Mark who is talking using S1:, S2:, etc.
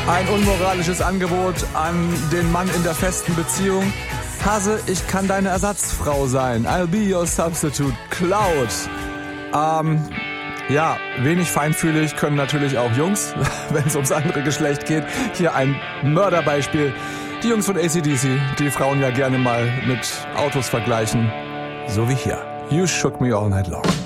S1: Ein unmoralisches Angebot an den Mann in der festen Beziehung. Hase, ich kann deine Ersatzfrau sein. I'll be your substitute. Cloud. Ja, wenig feinfühlig können natürlich auch Jungs, wenn es ums andere Geschlecht geht. Hier ein Mörderbeispiel. Die Jungs von AC/DC, die Frauen ja gerne mal mit Autos vergleichen. So wie hier. You shook me all night long.